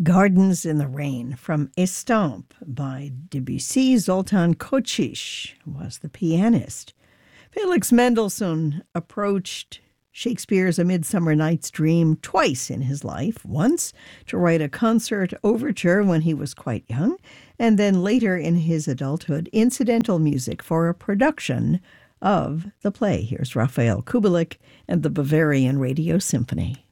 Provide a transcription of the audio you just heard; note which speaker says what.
Speaker 1: Gardens in the Rain from Estampe by Debussy. Zoltan Kocsis was the pianist. Felix Mendelssohn approached Shakespeare's A Midsummer Night's Dream twice in his life, once to write a concert overture when he was quite young, and then later in his adulthood, incidental music for a production of the play. Here's Rafael Kubelik and the Bavarian Radio Symphony.